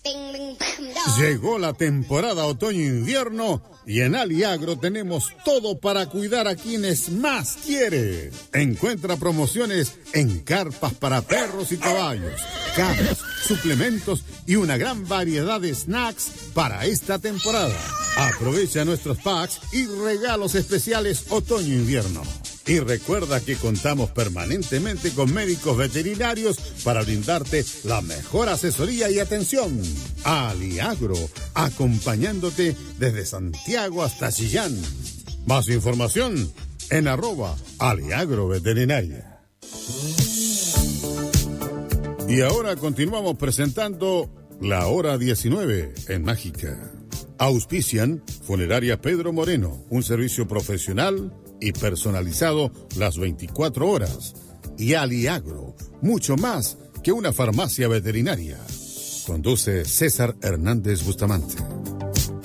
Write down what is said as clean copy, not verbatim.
Llegó la temporada otoño-invierno y en Aliagro tenemos todo para cuidar a quienes más quiere. Encuentra promociones en carpas para perros y caballos, camas, suplementos y una gran variedad de snacks para esta temporada. Aprovecha nuestros packs y regalos especiales otoño-invierno. Y recuerda que contamos permanentemente con médicos veterinarios para brindarte la mejor asesoría y atención. Aliagro, acompañándote desde Santiago hasta Chillán. Más información en @aliagroveterinaria. Y ahora continuamos presentando La Hora 19 en Mágica. Auspician Funeraria Pedro Moreno, un servicio profesional y personalizado las 24 horas. Y Aliagro, mucho más que una farmacia veterinaria. Conduce César Hernández Bustamante.